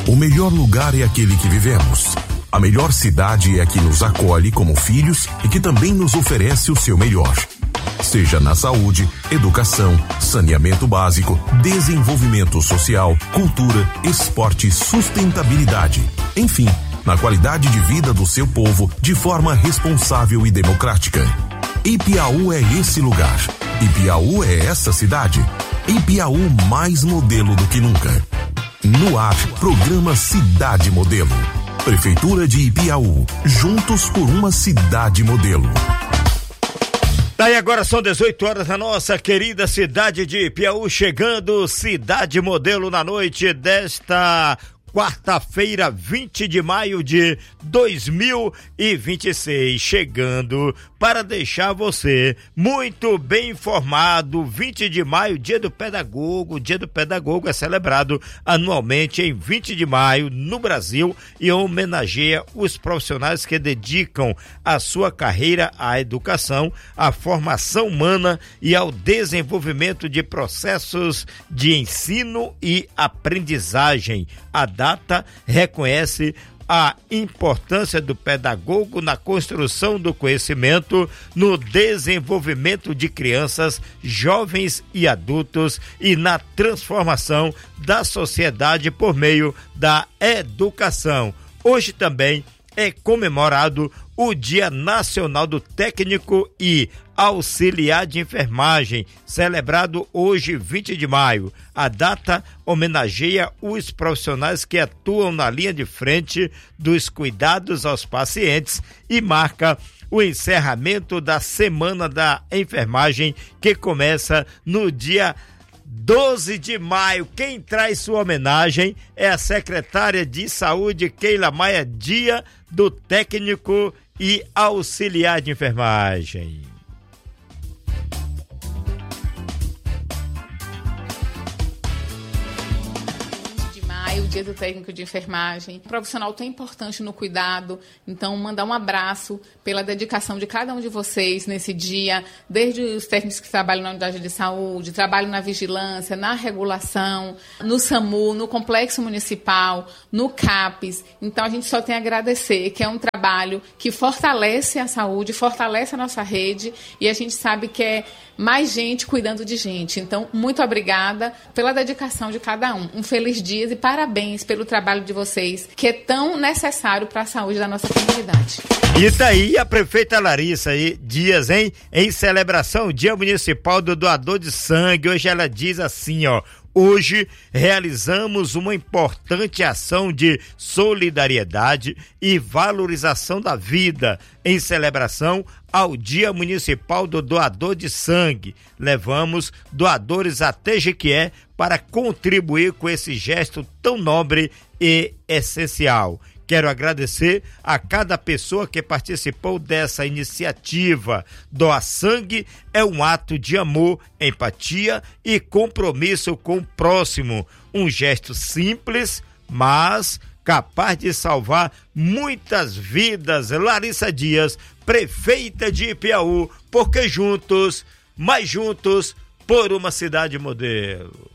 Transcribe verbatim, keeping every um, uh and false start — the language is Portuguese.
O melhor lugar é aquele que vivemos. A melhor cidade é a que nos acolhe como filhos e que também nos oferece o seu melhor. Seja na saúde, educação, saneamento básico, desenvolvimento social, cultura, esporte, sustentabilidade. Enfim, na qualidade de vida do seu povo de forma responsável e democrática. Ipiaú é esse lugar. Ipiaú é essa cidade. Ipiaú mais modelo do que nunca. No ar, programa Cidade Modelo. Prefeitura de Ipiaú, juntos por uma cidade modelo. Daí agora são dezoito horas na nossa querida cidade de Ipiaú, chegando Cidade Modelo na noite desta quarta-feira, vinte de maio de dois mil e vinte e seis, chegando para deixar você muito bem informado. Vinte de maio, dia do pedagogo. Dia do pedagogo é celebrado anualmente em vinte de maio no Brasil e homenageia os profissionais que dedicam a sua carreira à educação, à formação humana e ao desenvolvimento de processos de ensino e aprendizagem. A data reconhece a importância do pedagogo na construção do conhecimento, no desenvolvimento de crianças, jovens e adultos e na transformação da sociedade por meio da educação. Hoje também é comemorado o Dia Nacional do Técnico e Auxiliar de Enfermagem, celebrado hoje, vinte de maio. A data homenageia os profissionais que atuam na linha de frente dos cuidados aos pacientes e marca o encerramento da Semana da Enfermagem, que começa no dia doze de maio. Quem traz sua homenagem é a secretária de Saúde, Keila Maia, Dia do Técnico e Auxiliar de Enfermagem. O Dia do Técnico de Enfermagem, um profissional tão importante no cuidado. Então, mandar um abraço pela dedicação de cada um de vocês nesse dia, desde os técnicos que trabalham na unidade de saúde, trabalham na vigilância, na regulação, no SAMU, no Complexo Municipal, no CAPES. Então, a gente só tem a agradecer, que é um trabalho que fortalece a saúde, fortalece a nossa rede, e a gente sabe que é mais gente cuidando de gente. Então, muito obrigada pela dedicação de cada um. Um feliz dia e parabéns pelo trabalho de vocês, que é tão necessário para a saúde da nossa comunidade. E tá aí a prefeita Larissa aí, Dias, hein? Em celebração ao Dia Municipal do Doador de Sangue. Hoje ela diz assim, ó: hoje realizamos uma importante ação de solidariedade e valorização da vida em celebração ao Dia Municipal do Doador de Sangue. Levamos doadores até Jequié para contribuir com esse gesto tão nobre e essencial. Quero agradecer a cada pessoa que participou dessa iniciativa. Doar sangue é um ato de amor, empatia e compromisso com o próximo. Um gesto simples, mas capaz de salvar muitas vidas. Larissa Dias, prefeita de Ipiaú, porque juntos, mais juntos, por uma cidade modelo.